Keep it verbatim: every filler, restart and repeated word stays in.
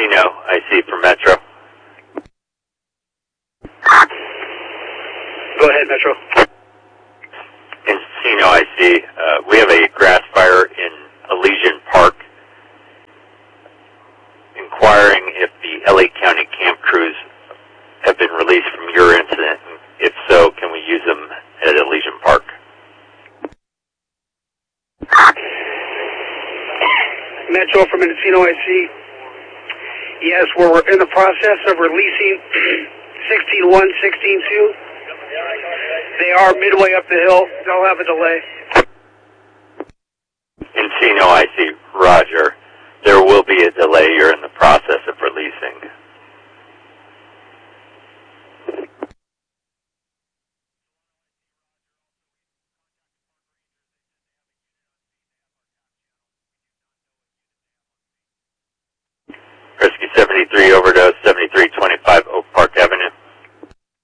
Encino, I C for Metro. Go ahead, Metro. Encino, I C. Uh, we have a grass fire in Elysian Park. Inquiring if the L A County camp crews have been released from your incident. If so, can we use them at Elysian Park? Metro from Encino, I C. Yes, we're in the process of releasing sixteen one, sixteen two. They are midway up the hill. They'll have a delay. Encino, I C. Roger. There will be a delay. You're in the process of releasing. Rescue seventy-three overdose.